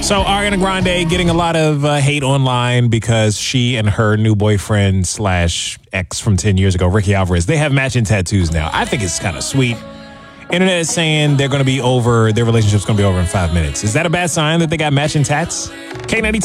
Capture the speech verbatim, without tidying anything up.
So Ariana Grande getting a lot of uh, hate online because she and her new boyfriend slash ex from ten years ago, Ricky Alvarez, they have matching tattoos now. I think it's kind of sweet. Internet is saying they're going to be over, their relationship's going to be over in five minutes. Is that a bad sign that they got matching tats? K ninety-two